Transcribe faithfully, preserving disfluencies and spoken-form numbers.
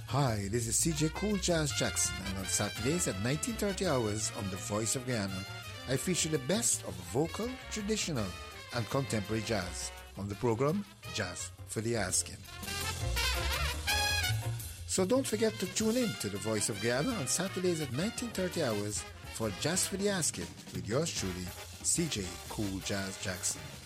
Hi, this is C J Cool Jazz Jackson, and on Saturdays at nineteen thirty hours on The Voice of Guyana, I feature the best of vocal, traditional, and contemporary jazz on the program Jazz for the Asking. So don't forget to tune in to The Voice of Guyana on Saturdays at nineteen thirty hours for Jazz for the Asking with yours truly, C J Cool Jazz Jackson.